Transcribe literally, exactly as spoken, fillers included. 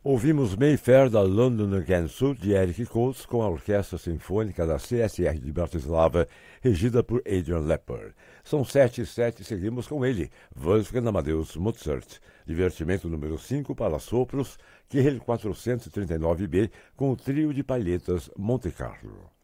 Ouvimos Mayfair da London Again Suite de Eric Coates com a Orquestra Sinfônica da C S R de Bratislava, regida por Adrian Lepper. São sete e sete e seguimos com ele, Wolfgang Amadeus Mozart, divertimento número cinco para sopros, Q L quatrocentos e trinta e nove B, com o trio de palhetas Monte Carlo.